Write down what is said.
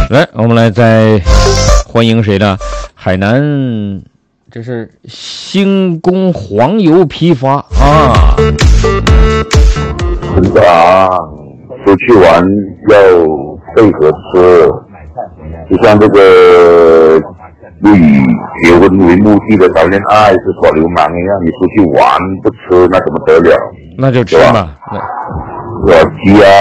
来，我们来再欢迎谁呢？海南，这是兴工黄油批发啊。 村长，出去玩要配合吃，就像这个不以结婚为目的的谈恋爱是耍流氓一样，你出去玩不吃那怎么得了？ 那就吃吧。 是吧？鸡啊。